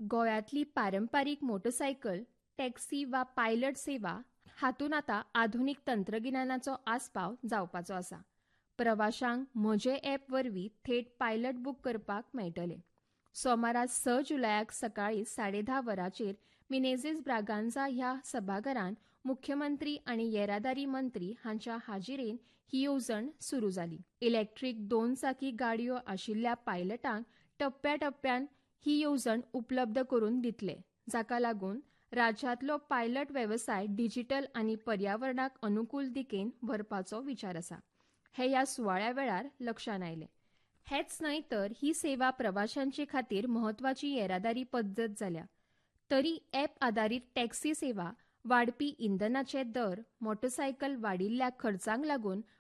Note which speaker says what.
Speaker 1: गोंयांतली पारंपारीक motorcycle, taxi वा पायलट सेवा हातूंत आतां आधुनीक तंत्रगिन्यानाचो आस्पाव जावपाचो आसा. प्रवाशांक म्हजे ॲप वरवीं थेट पायलट बूक करपाक मेळटलें. सोमारा 6 जुलयाक सकाळीं 10:30 वरांचेर मिनेझीस ब्रागांझा ह्या सभाघरांत मुख्यमंत्री आनी येरादारी मंत्री हांच्या हाजिरेन ही येवजण सुरू जाली. इलेक्ट्रीक 2 चाकी गाडयो आशिल्ल्या पायलटांक टप्प्याटप्प्यान ही येवजण उपलब्ध करून दितले, जाका लागून राज्यांतलो पायलट वेवसाय डिजिटल आनी पर्यावरणाक अनुकूल दिकेन व्हरपाचो विचार आसा. हे ह्या सुवाळ्या वेळार लक्षात आयलें. हेच न्हय तर ही सेवा प्रवाशांचे खातीर म्हत्वाची येरादारी पद्दत जाल्या. तरी ॲप आदारीत टॅक्सी सेवा वाडपी इंधनाचे दर, मोटरसायकल वाडिल्ल्या खर्चांक लागून